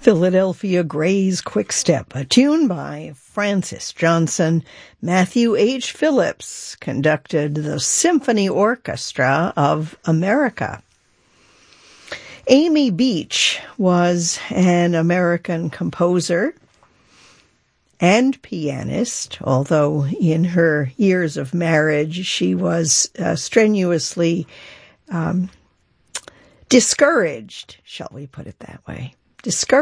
Philadelphia Gray's Quickstep, a tune by Francis Johnson. Matthew H. Phillips conducted the Symphony Orchestra of America. Amy Beach was an American composer and pianist, although in her years of marriage she was strenuously discouraged, shall we put it that way, discouraged